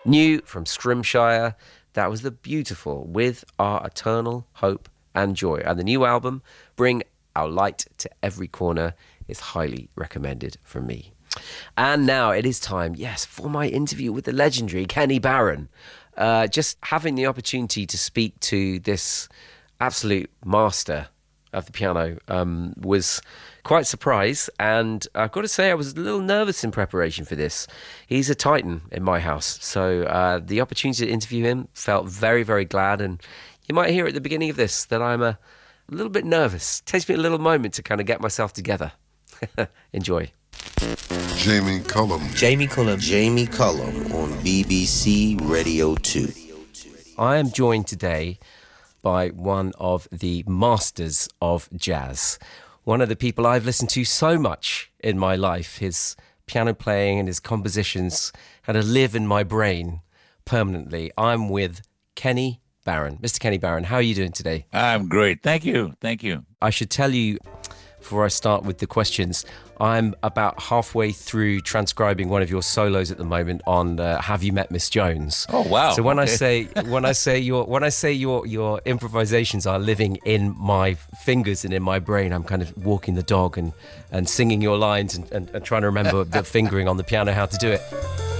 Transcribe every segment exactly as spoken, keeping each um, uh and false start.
New from Scrimshire, that was The Beautiful with Our Eternal Hope and Joy. And the new album, Bring Our Light to Every Corner, is highly recommended from me. And now it is time, yes, for my interview with the legendary Kenny Barron. Uh, just having the opportunity to speak to this absolute master of the piano um, was quite a surprise, and I've got to say I was a little nervous in preparation for this. He's a titan in my house, so uh, the opportunity to interview him, felt very, very glad, and you might hear at the beginning of this that I'm a, a little bit nervous. It takes me a little moment to kind of get myself together. Enjoy. Jamie Cullum. Jamie Cullum. Jamie Cullum on B B C Radio two. I am joined today by one of the masters of jazz. One of the people I've listened to so much in my life. His piano playing and his compositions kind of live in my brain permanently. I'm with Kenny Barron. Mister Kenny Barron, how are you doing today? I'm great. Thank you. Thank you. I should tell you, before I start with the questions, I'm about halfway through transcribing one of your solos at the moment on uh, "Have You Met Miss Jones?" Oh wow! So when okay. I say when I say your when I say your your improvisations are living in my fingers and in my brain, I'm kind of walking the dog and, and singing your lines and, and, and trying to remember the fingering on the piano how to do it.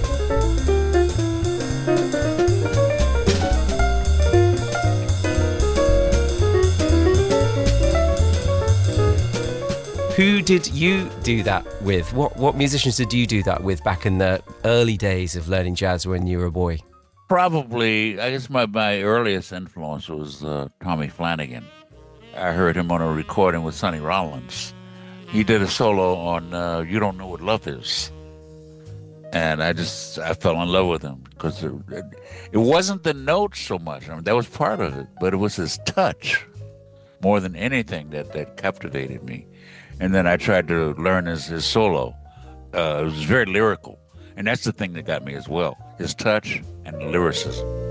Who did you do that with? What what musicians did you do that with back in the early days of learning jazz when you were a boy? Probably, I guess my, my earliest influence was uh, Tommy Flanagan. I heard him on a recording with Sonny Rollins. He did a solo on uh, "You Don't Know What Love Is," and I just I fell in love with him because it, it, it wasn't the notes so much. I mean, that was part of it, but it was his touch more than anything that that captivated me. And then I tried to learn his, his solo. Uh, it was very lyrical. And that's the thing that got me as well, his touch and lyricism.